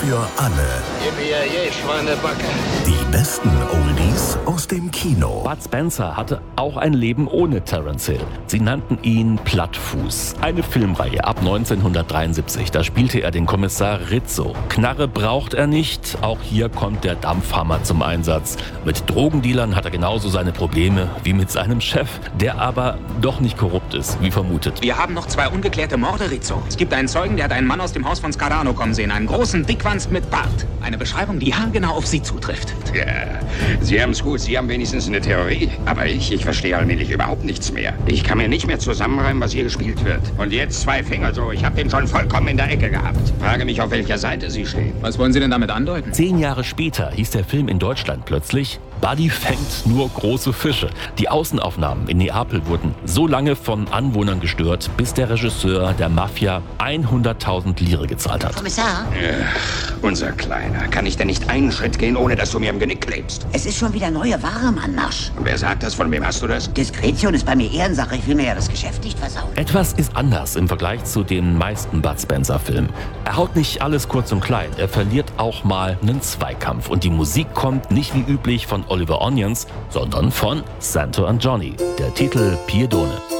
für alle. Yippie, Schweinebacke. Die besten Oldies aus dem Kino. Bud Spencer hatte auch ein Leben ohne Terence Hill. Sie nannten ihn Plattfuß. Eine Filmreihe ab 1973. Da spielte er den Kommissar Rizzo. Knarre braucht er nicht. Auch hier kommt der Dampfhammer zum Einsatz. Mit Drogendealern hat er genauso seine Probleme wie mit seinem Chef, der aber doch nicht korrupt ist, wie vermutet. Wir haben noch 2 ungeklärte Morde, Rizzo. Es gibt einen Zeugen, der hat einen Mann aus dem Haus von Scarano kommen sehen. Einen großen Dickwanst mit Bart. Eine Beschreibung, die haargenau auf Sie zutrifft. Ja, Sie haben's gut. Sie haben wenigstens eine Theorie. Aber ich verstehe allmählich überhaupt nichts mehr. Ich kann mir nicht mehr zusammenreimen, was hier gespielt wird. Und jetzt 2 Finger so. Ich habe den schon vollkommen in der Ecke gehabt. Frage mich, auf welcher Seite Sie stehen. Was wollen Sie denn damit andeuten? 10 Jahre später hieß der Film in Deutschland plötzlich Buddy fängt nur große Fische. Die Außenaufnahmen in Neapel wurden so lange von Anwohnern gestört, bis der Regisseur der Mafia 100.000 Lire gezahlt hat. Kommissar? Unser Kleiner. Kann ich denn nicht einen Schritt gehen, ohne dass du mir im Genick klebst? Es ist schon wieder neue Ware im Anmarsch. Und wer sagt das? Von wem hast du das? Diskretion ist bei mir Ehrensache. Ich will mir ja das Geschäft nicht versauen. Etwas ist anders im Vergleich zu den meisten Bud Spencer-Filmen. Er haut nicht alles kurz und klein, er verliert auch mal einen Zweikampf. Und die Musik kommt nicht wie üblich von Oliver Onions, sondern von Santo and Johnny. Der Titel Piedone.